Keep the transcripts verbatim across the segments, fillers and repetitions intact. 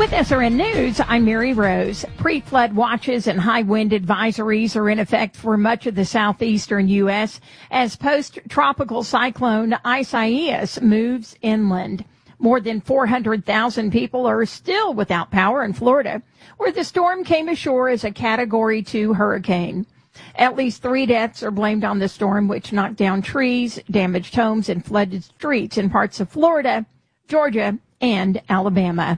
With S R N News, I'm Mary Rose. Pre-flood watches and high wind advisories are in effect for much of the southeastern U S as post-tropical cyclone Isaias moves inland. More than four hundred thousand people are still without power in Florida, where the storm came ashore as a Category two hurricane. At least three deaths are blamed on the storm, which knocked down trees, damaged homes, and flooded streets in parts of Florida, Georgia, and Alabama.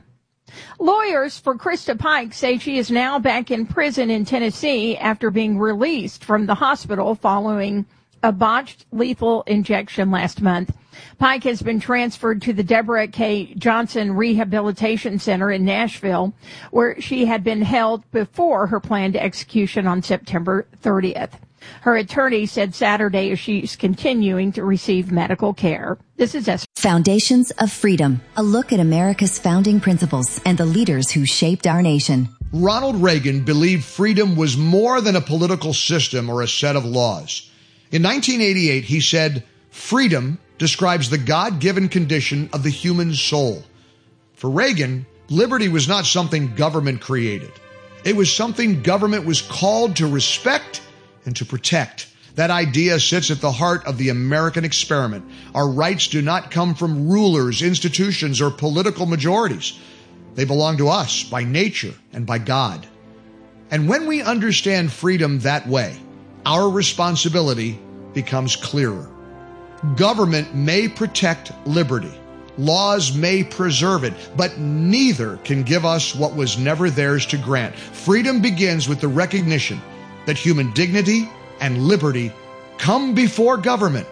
Lawyers for Krista Pike say she is now back in prison in Tennessee after being released from the hospital following a botched lethal injection last month. Pike has been transferred to the Deborah K. Johnson Rehabilitation Center in Nashville, where she had been held before her planned execution on September thirtieth. Her attorney said Saturday she's continuing to receive medical care. This is S. Foundations of Freedom, a look at America's founding principles and the leaders who shaped our nation. Ronald Reagan believed freedom was more than a political system or a set of laws. In nineteen eighty-eight, he said, "Freedom describes the God-given condition of the human soul." For Reagan, liberty was not something government created. It was something government was called to respect and to protect. That idea sits at the heart of the American experiment. Our rights do not come from rulers, institutions, or political majorities. They belong to us by nature and by God. And when we understand freedom that way, our responsibility becomes clearer. Government may protect liberty. Laws may preserve it, but neither can give us what was never theirs to grant. Freedom begins with the recognition that human dignity and liberty come before government,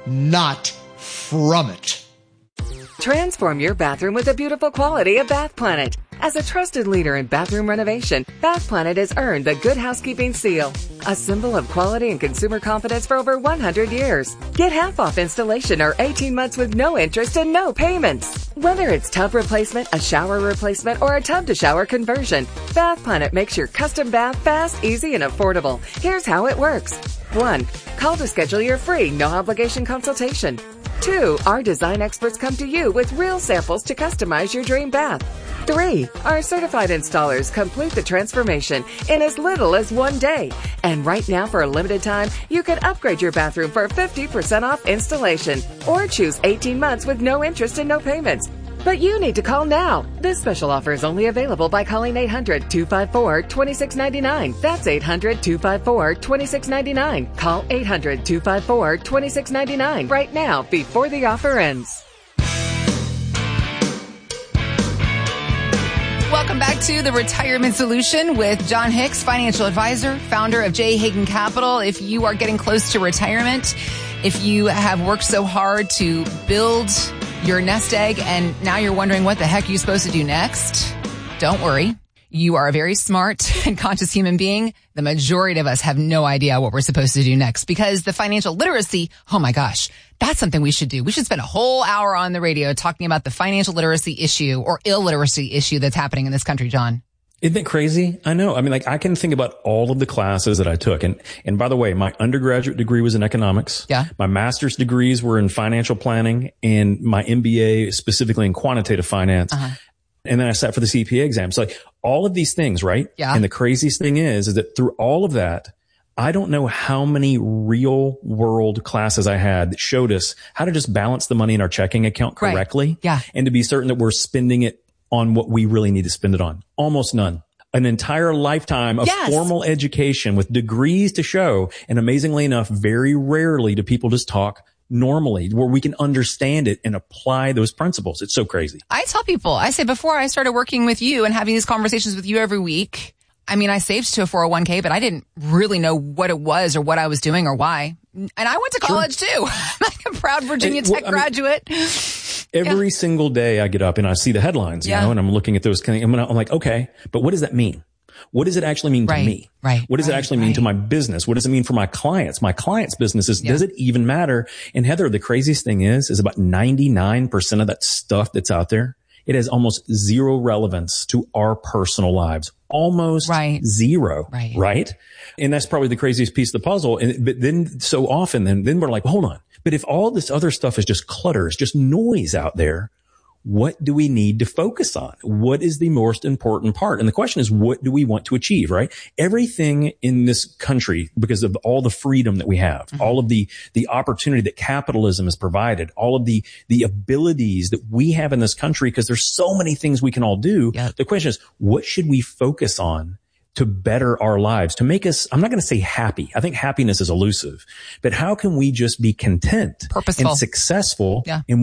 not from it. Transform your bathroom with the beautiful quality of Bath Planet. As a trusted leader in bathroom renovation, Bath Planet has earned the Good Housekeeping seal, a symbol of quality and consumer confidence for over one hundred years. Get half off installation or eighteen months with no interest and no payments. Whether it's tub replacement, a shower replacement, or a tub-to-shower conversion, Bath Planet makes your custom bath fast, easy, and affordable. Here's how it works. One, call to schedule your free, no-obligation consultation. Two, our design experts come to you with real samples to customize your dream bath. Three, our certified installers complete the transformation in as little as one day. And right now, for a limited time, you can upgrade your bathroom for fifty percent off installation or choose eighteen months with no interest and no payments. But you need to call now. This special offer is only available by calling eight hundred, two five four, two six nine nine. That's eight hundred, two five four, two six nine nine. Call eight hundred, two five four, two six nine nine right now before the offer ends. Welcome back to The Retirement Solution with John Hicks, financial advisor, founder of J. Hagan Capital. If you are getting close to retirement, if you have worked so hard to build your nest egg and now you're wondering what the heck you're supposed to do next, don't worry. You are a very smart and conscious human being. The majority of us have no idea what we're supposed to do next because the financial literacy, oh my gosh, that's something we should do. We should spend a whole hour on the radio talking about the financial literacy issue or illiteracy issue that's happening in this country, John. Isn't it crazy? I know. I mean, like, I can think about all of the classes that I took. And, and by the way, my undergraduate degree was in economics. Yeah. My master's degrees were in financial planning and my M B A specifically in quantitative finance. Uh-huh. And then I sat for the C P A exam. So like all of these things, right? Yeah. And the craziest thing is, is that through all of that, I don't know how many real world classes I had that showed us how to just balance the money in our checking account correctly. Right. Yeah. And to be certain that we're spending it on what we really need to spend it on. Almost none. An entire lifetime of yes. formal education with degrees to show. And amazingly enough, very rarely do people just talk normally where we can understand it and apply those principles. It's so crazy. I tell people, I say before I started working with you and having these conversations with you every week, I mean, I saved to a four oh one k, but I didn't really know what it was or what I was doing or why. And I went to college sure. too. I'm like a proud Virginia and, Tech well, graduate. I mean, every yeah. single day I get up and I see the headlines, you yeah. know, and I'm looking at those kind of, I'm like, okay, but what does that mean? What does it actually mean right, to me? Right. What does right, it actually right. mean to my business? What does it mean for my clients? My clients' businesses? Yeah. Does it even matter? And Heather, the craziest thing is, is about ninety-nine percent of that stuff that's out there, it has almost zero relevance to our personal lives. Almost right. zero. Right. Right. And that's probably the craziest piece of the puzzle. And, but then so often, then, then we're like, hold on. But if all this other stuff is just clutter, it's just noise out there, what do we need to focus on? What is the most important part? And the question is, what do we want to achieve, right? Everything in this country, because of all the freedom that we have, mm-hmm. all of the, the opportunity that capitalism has provided, all of the, the abilities that we have in this country, because there's so many things we can all do. Yep. The question is, what should we focus on to better our lives, to make us, I'm not going to say happy. I think happiness is elusive, but how can we just be content Purposeful. and successful yeah. in what